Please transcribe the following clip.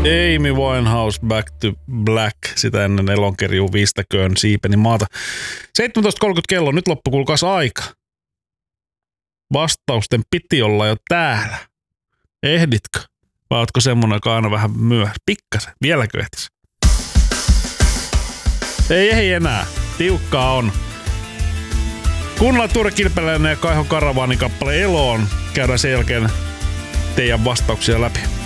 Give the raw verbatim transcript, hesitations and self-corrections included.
Amy Winehouse, Back to Black, sitä ennen Elonkerjuu viistäköön siipeni maata. seitsemäntoista kolmekymmentä kello, nyt loppu kuulkaas aika. Vastausten piti olla jo täällä. Ehditkö? Vai ootko semmonen, joka aina vähän myöhässä? Pikkasen, vieläkö ehtis? Ei, ei enää. Tiukkaa on. Kuunnellaan Tuure Kilpeläinen ja Kaiho Karavaanin kappale Eloon. Käydään sen jälkeen teidän vastauksia läpi.